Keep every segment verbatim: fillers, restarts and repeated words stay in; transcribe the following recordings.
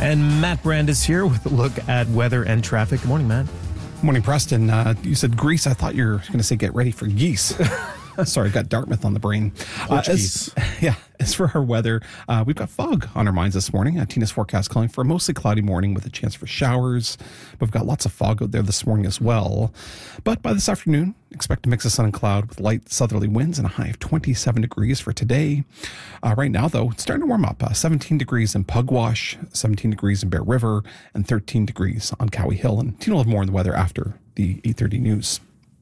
And Matt Brand is here with a look at weather and traffic. Good morning, Matt. Morning, Preston. Uh, you said Greece. I thought you were going to say get ready for geese. Sorry, I've got Dartmouth on the brain. Uh, as, yeah, as for our weather, uh, we've got fog on our minds this morning. Uh, Tina's forecast calling for a mostly cloudy morning with a chance for showers. We've got lots of fog out there this morning as well. But by this afternoon, expect a mix of sun and cloud with light southerly winds and a high of twenty-seven degrees for today. Uh, right now, though, it's starting to warm up. Uh, seventeen degrees in Pugwash, seventeen degrees in Bear River, and thirteen degrees on Cowie Hill. And Tina will have more on the weather after the eight thirty news.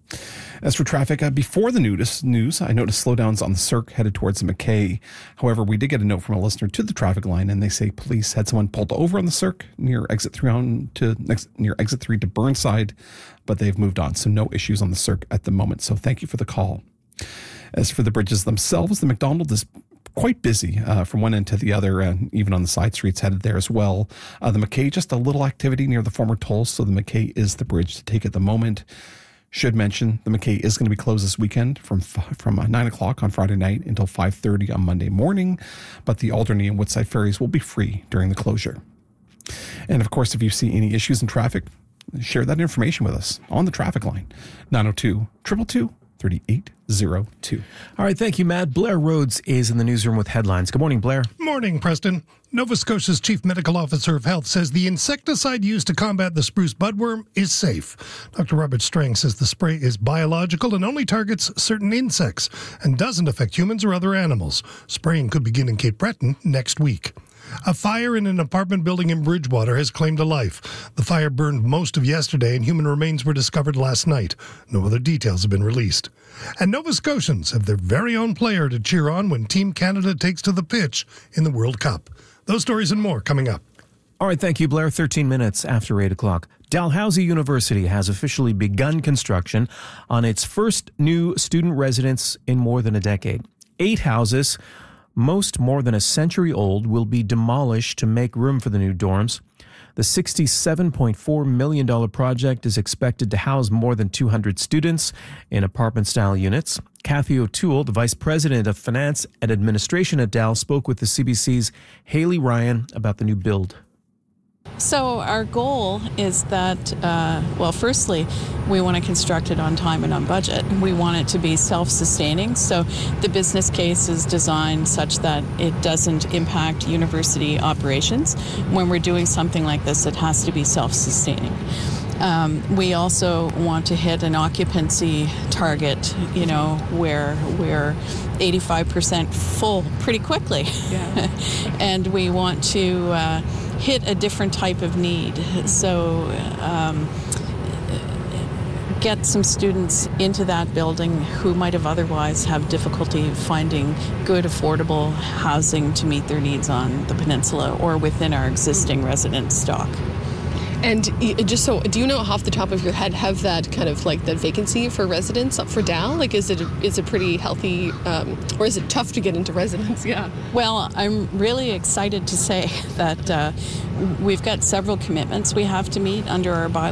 As for traffic, uh, before the news, news, I noticed slowdowns on the Cirque headed towards the McKay. However, we did get a note from a listener to the traffic line, and they say police had someone pulled over on the Cirque near exit three on to next near exit three to Burnside, but they've moved on, so no issues on the Cirque at the moment. So thank you for the call. As for the bridges themselves, the McDonald is quite busy uh, from one end to the other, and even on the side streets headed there as well. Uh, the McKay, just a little activity near the former toll, so the McKay is the bridge to take at the moment. Should mention the McKay is going to be closed this weekend from from uh, nine o'clock on Friday night until five thirty on Monday morning, but the Alderney and Woodside ferries will be free during the closure. And of course, if you see any issues in traffic, share that information with us on the traffic line, nine oh two, two two two, three eight zero two. All right, thank you, Matt. Blair Rhodes is in the newsroom with headlines. Good morning, Blair. Morning, Preston. Nova Scotia's Chief Medical Officer of Health says the insecticide used to combat the spruce budworm is safe. Doctor Robert Strang says the spray is biological and only targets certain insects and doesn't affect humans or other animals. Spraying could begin in Cape Breton next week. A fire in an apartment building in Bridgewater has claimed a life. The fire burned most of yesterday and human remains were discovered last night. No other details have been released. And Nova Scotians have their very own player to cheer on when Team Canada takes to the pitch in the World Cup. Those stories and more coming up. All right, thank you, Blair. thirteen minutes after eight o'clock. Dalhousie University has officially begun construction on its first new student residence in more than a decade. Eight houses, most more than a century old, will be demolished to make room for the new dorms. The sixty-seven point four million dollars project is expected to house more than two hundred students in apartment-style units. Kathy O'Toole, the Vice President of Finance and Administration at Dal, spoke with the C B C's Haley Ryan about the new build. So our goal is that, uh, well, firstly, we want to construct it on time and on budget. We want it to be self-sustaining. So the business case is designed such that it doesn't impact university operations. When we're doing something like this, it has to be self-sustaining. Um, we also want to hit an occupancy target, you know, where we're eighty-five percent full pretty quickly. Yeah. And we want to uh, hit a different type of need. So um, get some students into that building who might have otherwise have difficulty finding good, affordable housing to meet their needs on the peninsula or within our existing resident stock. And just so, do you know off the top of your head, have that kind of like the vacancy for residents up for Dal? Like, is it is it pretty healthy, um, or is it tough to get into residence? Yeah. Well, I'm really excited to say that uh, we've got several commitments we have to meet under our bylaws.